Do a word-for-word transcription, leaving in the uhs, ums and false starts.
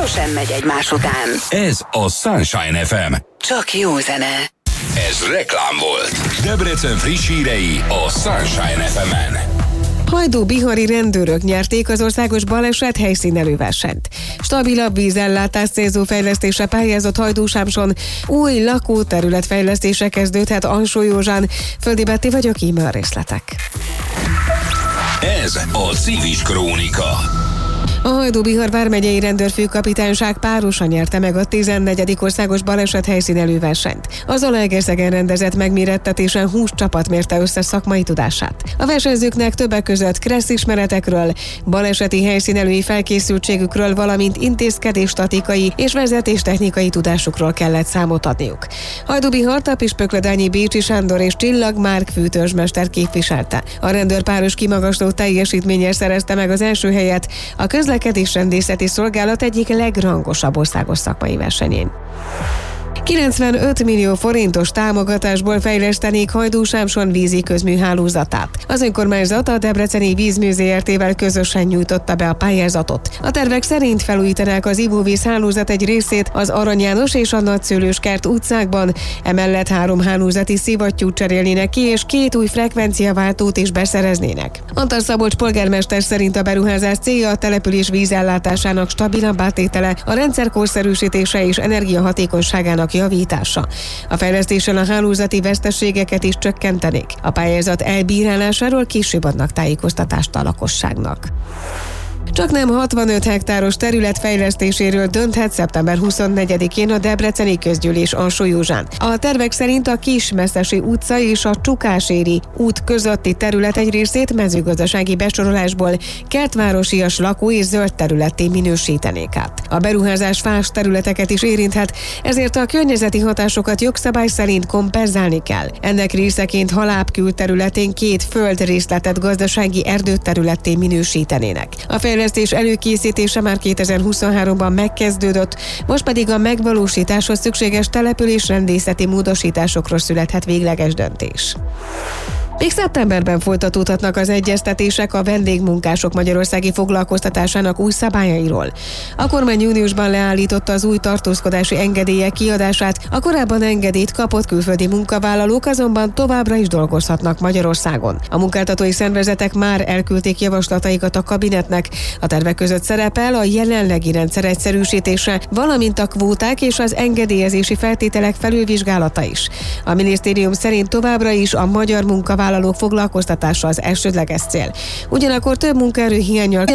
sosem megy egymás után. Ez a Sunshine ef em. Csak jó zene. Ez reklám volt. Debrecen friss hírei a Sunshine ef emen. Hajdú-bihari rendőrök nyerték az országos baleset helyszínelő versenyt. Stabilabb vízellátás célzó fejlesztésre pályázott Hajdú-Sámson új lakóterület fejlesztése kezdődhet Alsó-Józsán. Földi Betty vagyok, íme a részletek. Ez a Civis Krónika. A Hajdú-Bihar vármegyei rendőrfőkapitányság párosan nyerte meg a tizennegyedik országos baleset helyszínelő versenyt. Az Zalaegerszegen rendezett megmérettetésen húsz csapat mérte össze szakmai tudását. A versenyzőknek többek között kressz ismeretekről, baleseti helyszínelői felkészültségükről, valamint intézkedés-statikai és vezetéstechnikai tudásukról kellett számot adniuk. Hajdú-Bihar Tapispökledányi Bécsi Sándor és Csillag Márk főtörzsmester képviselte. A rendőrpáros kimagasló teljesítménnyel szerezte meg az első helyet a Közlekedésrendészeti Szolgálat egyik legrangosabb országos szakmai versenyén. kilencvenöt millió forintos támogatásból fejlesztenék Hajdú-Sámson vízi közműhálózatát. Az önkormányzat a Debreceni Vízmű zé er té-vel közösen nyújtotta be a pályázatot. A tervek szerint felújítanák az ivóvíz hálózat egy részét az Arany János és a Nagyszőlőskert utcákban, emellett három hálózati szivattyút cserélnének ki, és két új frekvenciaváltót is beszereznének. Antal Szabolcs polgármester szerint a beruházás célja a település vízellátásának stabilabb átétele, a rendszer korszerűsítése és energiahatékonyságának javítása. A fejlesztéssel a hálózati veszteségeket is csökkentenék. A pályázat elbírálásáról később adnak tájékoztatást a lakosságnak. Csaknem hatvanöt hektáros terület fejlesztéséről dönthet szeptember huszonnegyedikén a Debreceni Közgyűlés Alsó-Józsán. A tervek szerint a Kismeszesi utca és a Csukáséri út közötti terület egy részét mezőgazdasági besorolásból kertvárosias lakó- és zöld területté minősítenék át. A beruházás fás területeket is érinthet, ezért a környezeti hatásokat jogszabály szerint kompenzálni kell. Ennek részeként Haláb külterületén két földrészletet gazdasági erdőterületté minősítenének. A fejlesztés előkészítése már kétezer-huszonháromban megkezdődött, most pedig a megvalósításhoz szükséges településrendészeti módosításokról születhet végleges döntés. Még szeptemberben folytatódhatnak az egyeztetések a vendégmunkások magyarországi foglalkoztatásának új szabályairól. A kormány júniusban leállította az új tartózkodási engedélyek kiadását, a korábban engedélyt kapott külföldi munkavállalók azonban továbbra is dolgozhatnak Magyarországon. A munkáltatói szervezetek már elküldték javaslataikat a kabinetnek. A tervek között szerepel a jelenlegi rendszer egyszerűsítése, valamint a kvóták és az engedélyezési feltételek felülvizsgálata is. A minisztérium szerint továbbra is a magyar munkavállalók vállalók foglalkoztatása az elsődleges cél. Ugyanakkor több munkaerő hiánnyal